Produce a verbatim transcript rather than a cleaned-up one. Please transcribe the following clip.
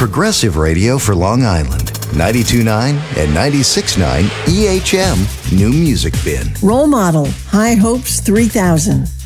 progressive radio for Long Island. ninety-two point nine and ninety-six point nine E H M New Music Bin. Role model, High Hopes three thousand.